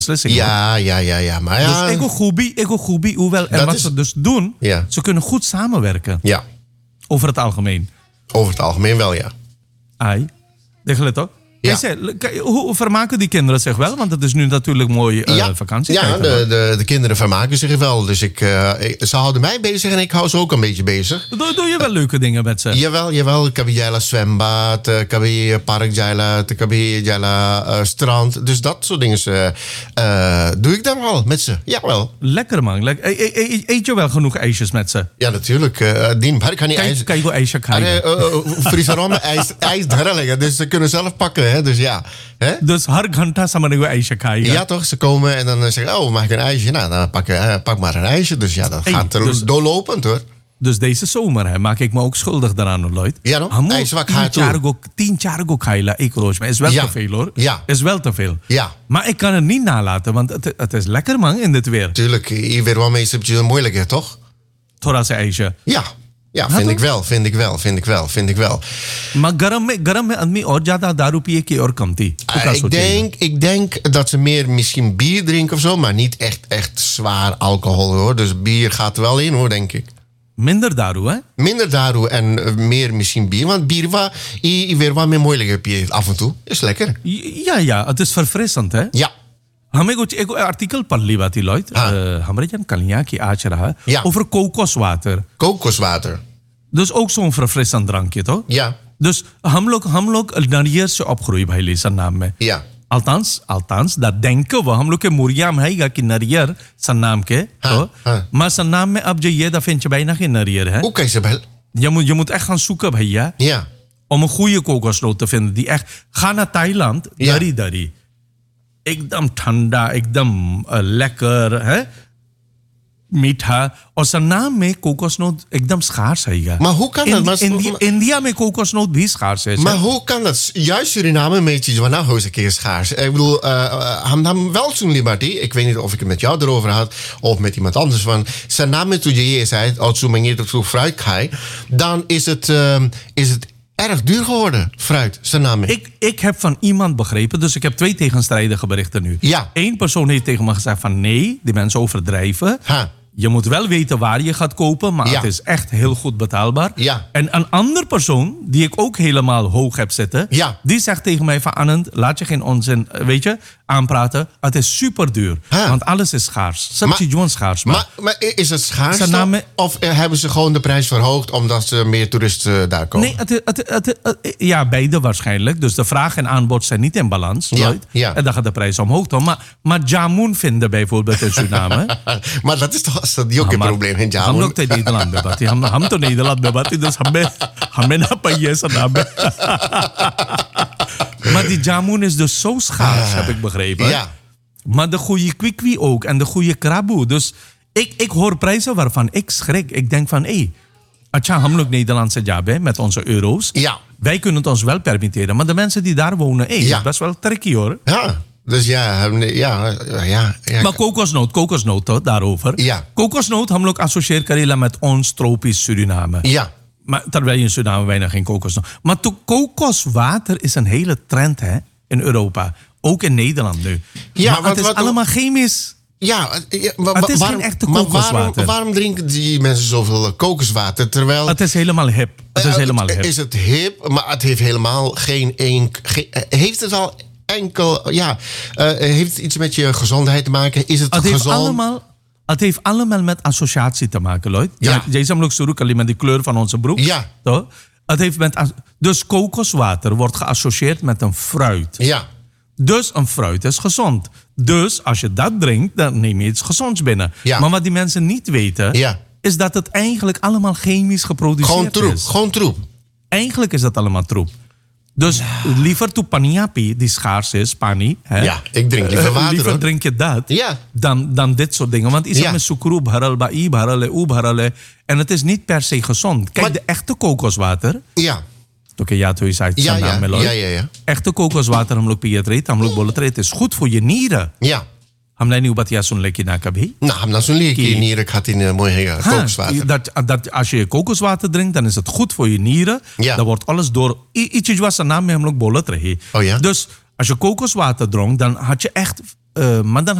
beslissing. Ja. Maar ja. Dus ego gobi, hoewel. En wat ze dus doen, ze kunnen goed samenwerken. Ja. Over het algemeen. Over het algemeen wel, ja. Ai, degelijk toch? Ja. Hoe vermaken die kinderen zich wel? Want het is nu natuurlijk mooi vakantie. Ja, de kinderen vermaken zich wel. Dus ze houden mij bezig en ik hou ze ook een beetje bezig. Doe je wel leuke dingen met ze? Jawel. Kabi jala zwembad, kabi park jala, kabi jala strand. Dus dat soort dingen doe ik dan wel met ze. Jawel. Lekker man. Eet je wel genoeg ijsjes met ze? Ja, natuurlijk. Kan niet ijs. Kan je wel ijsje krijgen? Frisarom ijs leggen. Dus ze kunnen zelf pakken. Hè? Dus ja. Hè? Dus har ghanta samen een ijsje krijgen. Ja toch, ze komen en dan zeggen, mag ik een ijsje? Nou, dan pak maar een ijsje. Dus ja, dat gaat er doorlopend hoor. Dus deze zomer maak ik me ook schuldig daaraan, Lloyd. Ja no? IJswak gaat toe. 10 jaar kaila ik roos. Maar is wel te veel hoor. Ja. Is wel te veel. Ja. Maar ik kan het niet nalaten, want het is lekker man in dit weer. Tuurlijk, hier weer wel meestal moeilijk hè, toch? Thora's ijsje. Ja, vind ik wel. Maar garam में आदमी और ज्यादा दारू पिए की और कम थी. Ik denk dat ze meer misschien bier drinken of zo, maar niet echt zwaar alcohol hoor. Dus bier gaat er wel in hoor, denk ik. Minder daru, hè? Minder daru en meer misschien bier. Want bier weer wat meer moeilijk heb je af en toe. Is lekker. Ja, het is verfrissend, hè? Ja. हमें कुछ एक आर्टिकल पढ़ ली बात लॉयड हमारे जन कलियां की आज रहा over kokoswater. Kokoswater. Dus ook zo'n verfrissend drankje, toch? Ja. Dus हम लोग नारियल से opgroeid भाई लीसन नाम में. Ja. Althans, dat denken we. हम लोग के मुरिया में है कि नारियल सन नाम के. Maar सन नाम में अब जो ये दा vind je bijna geen नारियल है. Hoe kan je ze je moet echt gaan zoeken, भैया. Ja. Om een goede kokosnoot te vinden die echt. Ga naar Thailand, dari. एकदम ठंडा एकदम lekker है मीठा और सन्नाम में कोकोसनोट एकदम schaars है. Maar hoe kan dat? India में कोकोसनोट भी schaars है. Maar hoe kan dat? Juist Suriname een beetje van nou is een keer schaars. Ik bedoel, hem wel zo'n liberty. Ik weet niet of ik het met jou erover had of met iemand anders van. Suriname toen je hier zei, als zo'n manier dat zo fruit krijgt, dan is het erg duur geworden, fruit, Suriname. Ik heb van iemand begrepen, dus ik heb 2 tegenstrijdige berichten nu. Ja. 1 persoon heeft tegen me gezegd van nee, die mensen overdrijven. Je moet wel weten waar je gaat kopen, maar het is echt heel goed betaalbaar. Ja. En een ander persoon, die ik ook helemaal hoog heb zitten, die zegt tegen mij van Anand, laat je geen onzin, weet je, aanpraten. Het is super duur, want alles is schaars. Subsidie schaars. Maar is het schaars of hebben ze gewoon de prijs verhoogd omdat ze meer toeristen daar komen? Nee, beide waarschijnlijk. Dus de vraag en aanbod zijn niet in balans. Ja. En dan gaat de prijs omhoog. Maar jamun vinden bijvoorbeeld in Suriname. Maar dat is toch ook een probleem in jamun? हम लोग तो नीदरलैंड में बात हम तो नीदरलैंड में बात dus हमें ना पाइए Suriname. Maar die jamun is dus zo schaars, heb ik begrepen. Ja. Maar de goede kwikwi ook en de goede kraboe. Dus ik hoor prijzen waarvan ik schrik. Ik denk van, Acha, हम लोग Nederlandse jab met onze euro's. Ja. Wij kunnen het ons wel permitteren. Maar de mensen die daar wonen, is best wel tricky hoor. Ja. Dus ja. Maar kokosnoot toch, daarover. Ja. Kokosnoot, हम लोग associeer करेला met ons tropisch Suriname. Ja. Maar terwijl je in Suriname bijna geen kokosnoot. Maar kokoswater is een hele trend hè, in Europa. Ook in Nederland nu. Ja, maar het is allemaal chemisch. Ja, het is geen echte kokoswater. Maar waarom drinken die mensen zoveel kokoswater? Terwijl het is helemaal hip. Is het hip, maar het heeft helemaal heeft het al enkel... heeft het iets met je gezondheid te maken? Is het gezond? Het heeft allemaal met associatie te maken, Lloyd. Ja. Jij zou ook zoeken met die kleur van onze broek. Ja. Toch? Het heeft dus kokoswater wordt geassocieerd met een fruit. Ja. Dus een fruit is gezond. Dus als je dat drinkt, dan neem je iets gezonds binnen. Ja. Maar wat die mensen niet weten, is dat het eigenlijk allemaal chemisch geproduceerd is. Gewoon troep. Eigenlijk is dat allemaal troep. Dus liever toe paniapi, die schaars is, pani. Hè? Ja, ik drink liever water. Liever drink je dat dan dit soort dingen. Want is het met sucru bharal, ba'i bharal, u bharal. En het is niet per se gezond. Kijk, de echte kokoswater. Ja. Oké, ja, toen je zei het ja. Echte kokoswater, हम लोग पियत रहे, हम लोग बोलते रहे, het is goed voor je nieren. Ja. हमने नहीं बतिया सुन लेकिन ना कभी. Nou, हमने सुन लिया कि nieren gaat in mooi kokoswater. Dat als je kokoswater drinkt, dan is het goed voor je nieren. Ja. Dan wordt alles door iets was zijn naam में हम लोग बोलत रहे. Oh ja. Dus als je kokoswater dronk, dan had je echt maar dan